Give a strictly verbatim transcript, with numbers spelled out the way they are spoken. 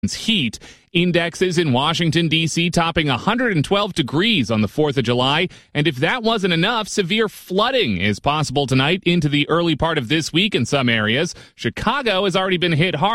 heat. Indexes in Washington, D C topping one hundred twelve degrees on the fourth of July. And if that wasn't enough, severe flooding is possible tonight into the early part of this week in some areas. Chicago has already been hit hard.